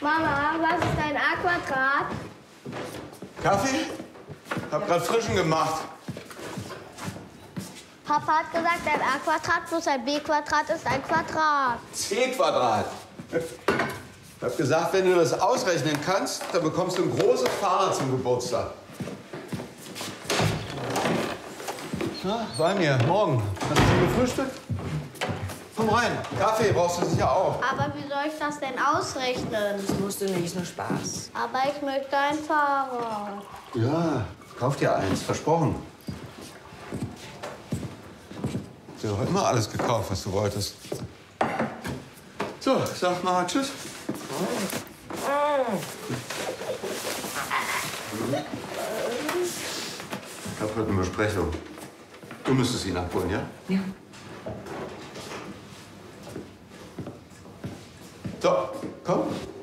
Mama, was ist ein A-Quadrat? Kaffee? Hab grad frischen gemacht. Papa hat gesagt, ein A-Quadrat plus ein B-Quadrat ist ein Quadrat. C-Quadrat. Ich hab gesagt, wenn du das ausrechnen kannst, dann bekommst du ein großes Fahrrad zum Geburtstag. Na, bei mir, morgen. Hast du schon gefrühstückt? Komm rein. Kaffee brauchst du sicher auch. Aber wie soll ich das denn ausrechnen? Das musst du nicht, ist nur Spaß. Aber ich möchte ein Fahrrad. Ja, kauf dir eins, versprochen. Du hast immer alles gekauft, was du wolltest. So, sag mal tschüss. Ich hab heute eine Besprechung. Du müsstest ihn abholen, ja? Ja. So, komm.